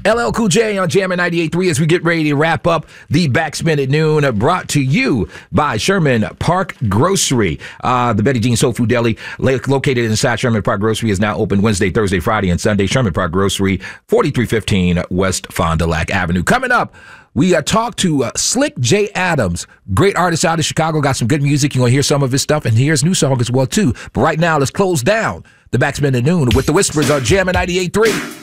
LL Cool J on Jammin' 98.3 as we get ready to wrap up the Backspin at Noon, brought to you by Sherman Park Grocery. The Betty Jean Soul Food Deli, located inside Sherman Park Grocery, is now open Wednesday, Thursday, Friday, and Sunday. Sherman Park Grocery, 4315 West Fond du Lac Avenue. Coming up, we talked to Slick J. Adams, great artist out of Chicago, got some good music. You're going to hear some of his stuff, and here's new song as well, too. But right now, let's close down the Backspin at Noon with the Whispers on Jammin' 98.3.